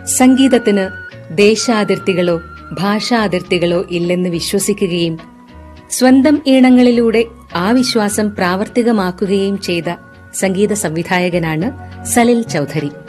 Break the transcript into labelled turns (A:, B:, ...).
A: സംഗീതത്തിന് ദേശാതിർത്തികളോ ഭാഷാ അതിർത്തികളോ ഇല്ലെന്ന് വിശ്വസിക്കുകയും സ്വന്തം ഈണങ്ങളിലൂടെ ആ വിശ്വാസം പ്രാവർത്തികമാക്കുകയും ചെയ്ത സംഗീത സംവിധായകനാണ് സലിൽ ചൌധരി.